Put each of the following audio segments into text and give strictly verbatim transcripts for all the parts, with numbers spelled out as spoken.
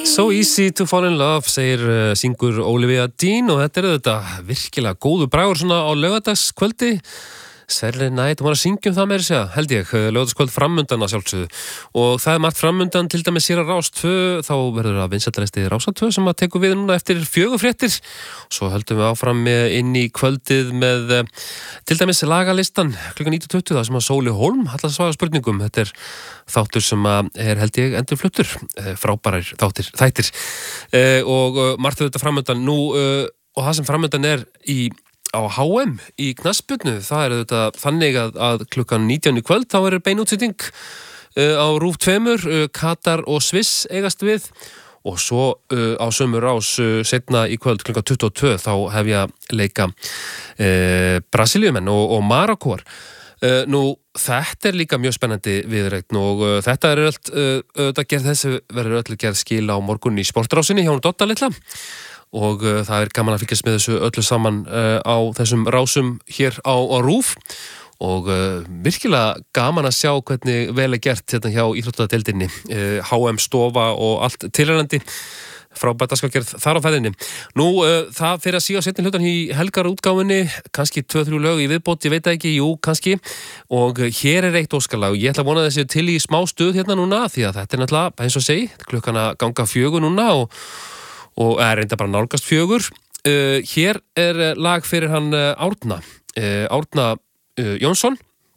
So easy to fall in love, segir uh, syngur Olivia Dean og þetta er þetta virkilega góðu bragur svona á laugardagskvöldi. Saturday Night, hún var að syngja um það meira segja, held ég, laugardagskvöld framundan að sjálfsögðu. Og það er margt framundan, til dæmis hér að Rás tvö, þá verður það vinsællesti Rásar tvö sem að tekur við núna eftir fjögurfréttir. Svo höldum við áfram inn í kvöldið með til dæmis lagalistan klukkan níu tuttugu, það sem að Sóli Hólm ætlar að svara spurningum. Þetta er þáttur sem að er held ég endurfluttur, frábærar þáttir, þættir. Og margt þetta framundan nú, og það sem framundan er í á H M í knattspyrnu, það er þetta þannig að, að klukkan nítján í kvöld þá er bein útsending uh, á RÚV tvö, uh, Katar og Sviss eigast við og svo uh, á sömu Rás uh, setna í kvöld klukkan tuttugu og tvö þá hef ég að leika uh, Brasilíumenn og, og Marokkóar. Uh, nú þetta er líka mjög spennandi viðureign og uh, þetta er öll uh, gerð þessu verður öll gerð skil á morgun í Sportrásinni hjá hún Dotta litla. Og uh, það er gaman að fylgjast með þessu öllu saman uh, á þessum rásum hér á, á RÚV og uh, virkilega gaman að sjá hvernig vel er gert hérna hjá íþróttadeildinni, uh, H M stofa og allt tilrænandi frábært dagskrárgerð þar á ferðinni. Nú uh, það fyrir að síga setni hlutan í helgarútgáfunni, kannski tvö þrjú lög í viðbót, ég veit ekki, jú, kannski og uh, hér er eitt óskalag og ég ætla að vona þessi til í smá stuð hérna núna því að þetta er náttúrulega, eins og segi, klukkan að ganga fjögur núna og og er reynda bara nálgast fjögur. Uh, hér er lag fyrir hann uh, Árna, uh, Árna uh, Jónsson,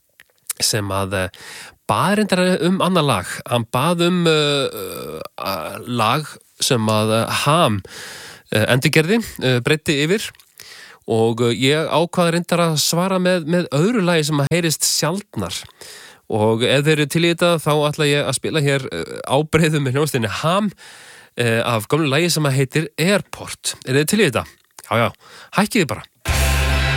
sem að uh, bað reyndar um annað lag. Hann bað um uh, uh, lag sem að uh, Ham uh, endurgerði, uh, breytti yfir og uh, ég ákvað reyndar að svara með, með öðru lagi sem að heyrist sjaldnar. Og ef þeir eru til í þetta þá ætla ég að spila hér uh, ábreiðum með hljómsveitinni Ham af gamlu lagi sem að heitir Airport. Er þið til í þetta? Já, já, hækkið þið bara.